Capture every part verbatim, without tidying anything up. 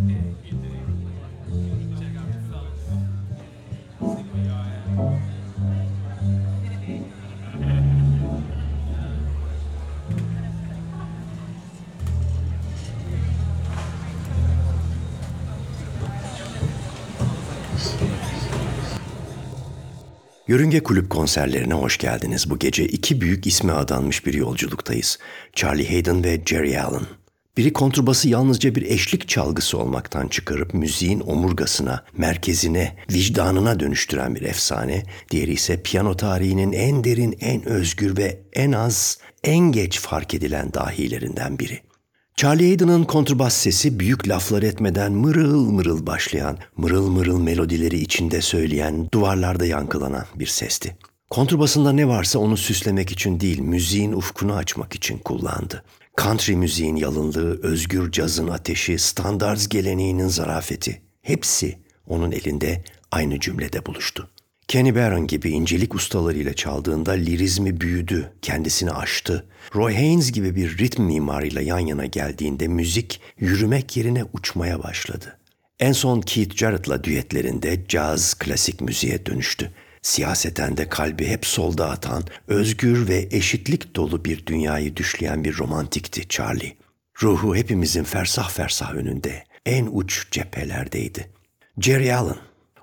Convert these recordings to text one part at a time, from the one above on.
Yörünge Kulüp konserlerine hoş geldiniz. Bu gece iki büyük isme adanmış bir yolculuktayız. Charlie Haden ve Geri Allen. Biri kontrbası yalnızca bir eşlik çalgısı olmaktan çıkarıp müziğin omurgasına, merkezine, vicdanına dönüştüren bir efsane. Diğeri ise piyano tarihinin en derin, en özgür ve en az, en geç fark edilen dahilerinden biri. Charlie Haden'ın kontrbas sesi büyük laflar etmeden mırıl mırıl başlayan, mırıl mırıl melodileri içinde söyleyen, duvarlarda yankılanan bir sesti. Kontrbasında ne varsa onu süslemek için değil, müziğin ufkunu açmak için kullandı. Country müziğin yalınlığı, özgür cazın ateşi, standards geleneğinin zarafeti, hepsi onun elinde aynı cümlede buluştu. Kenny Barron gibi incelik ustalarıyla çaldığında lirizmi büyüdü, kendisini aştı. Roy Haynes gibi bir ritm mimarıyla yan yana geldiğinde müzik yürümek yerine uçmaya başladı. En son Keith Jarrett'la düetlerinde caz klasik müziğe dönüştü. Siyaseten de kalbi hep solda atan, özgür ve eşitlik dolu bir dünyayı düşleyen bir romantikti Charlie. Ruhu hepimizin fersah fersah önünde, en uç cephelerdeydi. Geri Allen.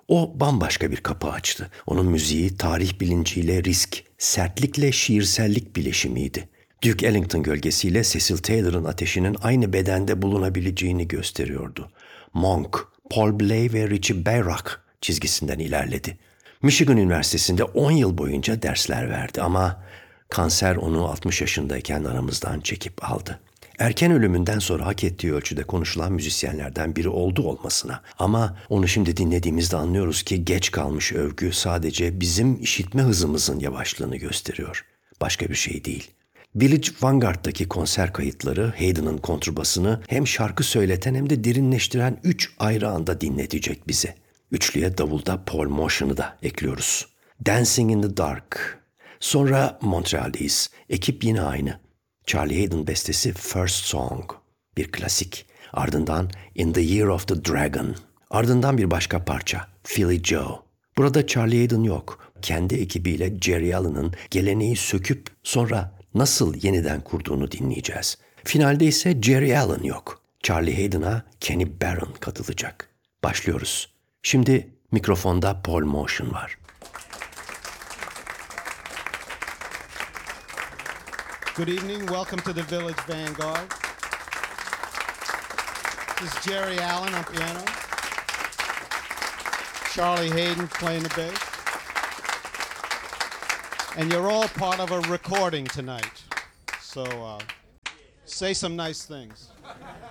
O bambaşka bir kapı açtı. Onun müziği tarih bilinciyle risk, sertlikle şiirsellik bileşimiydi. Duke Ellington gölgesiyle Cecil Taylor'ın ateşinin aynı bedende bulunabileceğini gösteriyordu. Monk, Paul Bley ve Richie Bayrock çizgisinden ilerledi. Michigan Üniversitesi'nde on yıl boyunca dersler verdi ama kanser onu altmış yaşındayken aramızdan çekip aldı. Erken ölümünden sonra hak ettiği ölçüde konuşulan müzisyenlerden biri oldu olmasına. Ama onu şimdi dinlediğimizde anlıyoruz ki geç kalmış övgü sadece bizim işitme hızımızın yavaşlığını gösteriyor. Başka bir şey değil. Village Vanguard'daki konser kayıtları Haydn'ın kontrbasını hem şarkı söyleten hem de derinleştiren üç ayrı anda dinletecek bize. Üçlüye davulda Paul Motion'ı da ekliyoruz. Dancing in the Dark. Sonra Montreal'deyiz. Ekip yine aynı. Charlie Haden bestesi First Song, bir klasik. Ardından In the Year of the Dragon. Ardından bir başka parça, Philly Joe. Burada Charlie Haden yok. Kendi ekibiyle Geri Allen'ın geleneği söküp sonra nasıl yeniden kurduğunu dinleyeceğiz. Finalde ise Geri Allen yok. Charlie Haden'a Kenny Barron katılacak. Başlıyoruz. Şimdi mikrofonda Paul Motion var. Good evening. Welcome to the Village Vanguard. This is Geri Allen on piano. Charlie Haden playing the bass. And you're all part of a recording tonight. So uh, say some nice things.